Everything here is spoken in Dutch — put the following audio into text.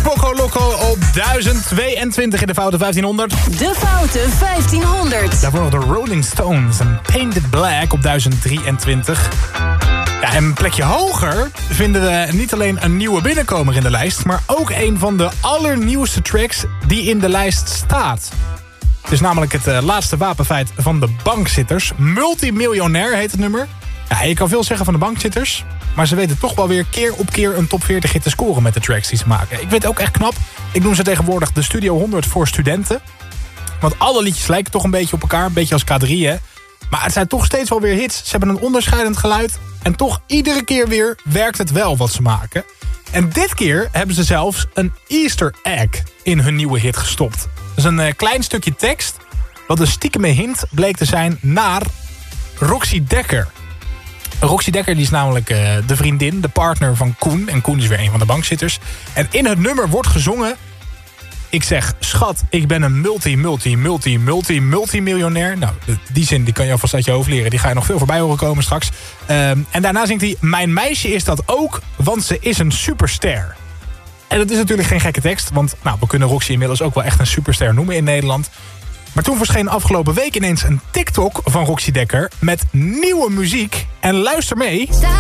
Poco Loco op 1022 in de Foute 1500. De Foute 1500. Daarvoor nog de Rolling Stones en Painted Black op 1023. Ja, en een plekje hoger vinden we niet alleen een nieuwe binnenkomer in de lijst, maar ook een van de allernieuwste tracks die in de lijst staat. Het is namelijk het laatste wapenfeit van de bankzitters. Multimiljonair heet het nummer. Ja, je kan veel zeggen van de bankzitters, maar ze weten toch wel weer keer op keer een top 40 hit te scoren met de tracks die ze maken. Ik vind het ook echt knap. Ik noem ze tegenwoordig de Studio 100 voor studenten. Want alle liedjes lijken toch een beetje op elkaar, een beetje als K3, hè. Maar het zijn toch steeds wel weer hits. Ze hebben een onderscheidend geluid. En toch iedere keer weer werkt het wel wat ze maken. En dit keer hebben ze zelfs een Easter egg in hun nieuwe hit gestopt. Dat is een klein stukje tekst wat een stiekeme hint bleek te zijn naar Roxy Dekker. Roxy Dekker die is namelijk de vriendin, de partner van Koen. En Koen is weer een van de bankzitters. En in het nummer wordt gezongen: ik zeg, schat, ik ben een multimiljonair. Nou, die zin die kan je alvast uit je hoofd leren. Die ga je nog veel voorbij horen komen straks. En daarna zingt hij: mijn meisje is dat ook, want ze is een superster. En dat is natuurlijk geen gekke tekst. Want nou, we kunnen Roxy inmiddels ook wel echt een superster noemen in Nederland. Maar toen verscheen afgelopen week ineens een TikTok van Roxy Dekker met nieuwe muziek. En luister mee.